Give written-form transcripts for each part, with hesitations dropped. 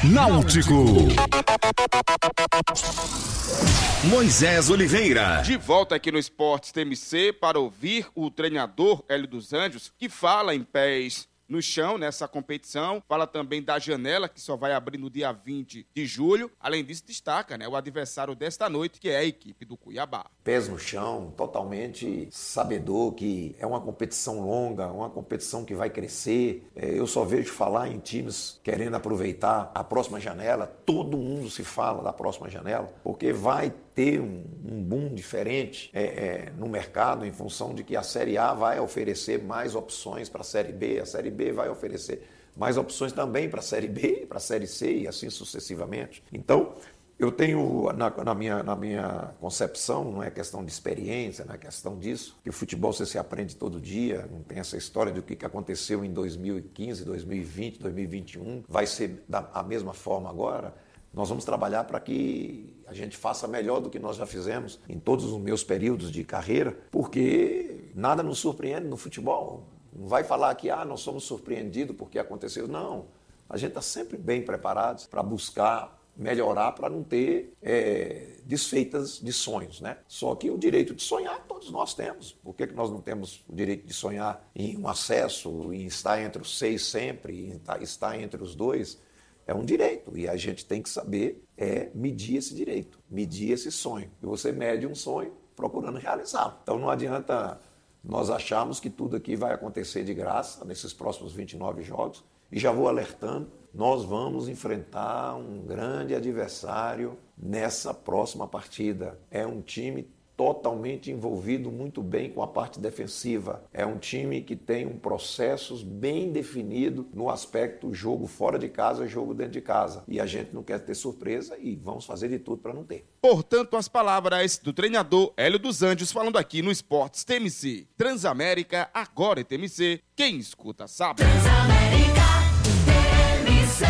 Náutico. Moisés Oliveira. De volta aqui no Esportes TMC para ouvir o treinador Hélio dos Anjos, que fala em pés no chão nessa competição, fala também da janela que só vai abrir no dia 20 de julho. Além disso, destaca, o adversário desta noite, que é a equipe do Cuiabá. Pés no chão, totalmente sabedor que é uma competição longa, uma competição que vai crescer. Eu só vejo falar em times querendo aproveitar a próxima janela. Todo mundo se fala da próxima janela, porque vai ter um boom diferente no mercado, em função de que a Série A vai oferecer mais opções para a Série B, a Série B vai oferecer mais opções também para a Série B, para a Série C e assim sucessivamente. Então, eu tenho na minha concepção, não é questão de experiência, não é questão disso, que o futebol você se aprende todo dia, não tem essa história do que aconteceu em 2015, 2020, 2021, vai ser da mesma forma agora. Nós vamos trabalhar para que a gente faça melhor do que nós já fizemos em todos os meus períodos de carreira, porque nada nos surpreende no futebol. Não vai falar que nós somos surpreendidos porque aconteceu. Não, a gente está sempre bem preparados para buscar melhorar, para não ter desfeitas de sonhos, né? Só que o direito de sonhar todos nós temos. Por que nós não temos o direito de sonhar em um acesso, em estar entre os 6 sempre, em estar entre os 2? É um direito e a gente tem que saber medir esse direito, medir esse sonho. E você mede um sonho procurando realizá-lo. Então não adianta nós acharmos que tudo aqui vai acontecer de graça nesses próximos 29 jogos. E já vou alertando, nós vamos enfrentar um grande adversário nessa próxima partida. É um time totalmente envolvido muito bem com a parte defensiva. É um time que tem um processo bem definido no aspecto jogo fora de casa e jogo dentro de casa. E a gente não quer ter surpresa e vamos fazer de tudo para não ter. Portanto, as palavras do treinador Hélio dos Anjos falando aqui no Esportes TMC. Transamérica, agora é TMC. Quem escuta sabe. Transamérica, TMC.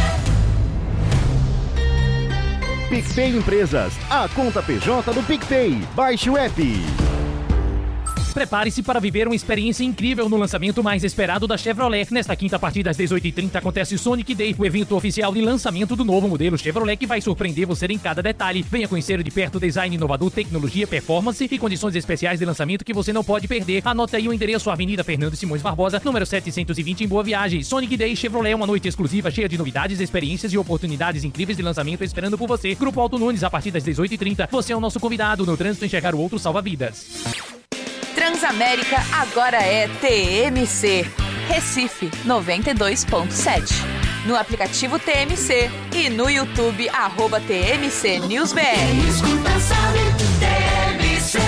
PicPay Empresas, a conta PJ do PicPay. Baixe o app. Prepare-se para viver uma experiência incrível no lançamento mais esperado da Chevrolet. Nesta quinta, a partir das 18h30, acontece o Sonic Day, o evento oficial de lançamento do novo modelo Chevrolet, que vai surpreender você em cada detalhe. Venha conhecer de perto o design inovador, tecnologia, performance e condições especiais de lançamento que você não pode perder. Anote aí o endereço: Avenida Fernando Simões Barbosa, número 720, em Boa Viagem. Sonic Day Chevrolet, uma noite exclusiva cheia de novidades, experiências e oportunidades incríveis de lançamento esperando por você. Grupo Alto Nunes, a partir das 18h30. Você é o nosso convidado. No trânsito, enxergar o outro salva vidas. Transamérica agora é TMC, Recife 92.7. No aplicativo TMC e no YouTube, @TMC News BR. Escuta, sabe, TMC.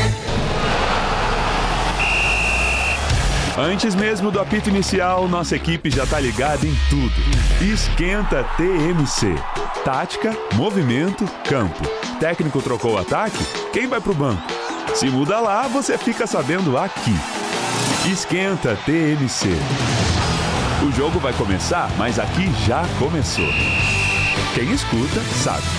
Antes mesmo do apito inicial, nossa equipe já tá ligada em tudo. Esquenta TMC. Tática, movimento, campo. Técnico trocou o ataque? Quem vai pro banco? Se muda lá, você fica sabendo aqui. Esquenta TMC. O jogo vai começar, mas aqui já começou. Quem escuta, sabe.